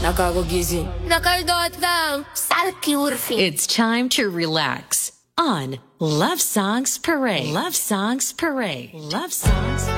It's time to relax on Love Songs Parade. Love Songs Parade. Love Songs Parade.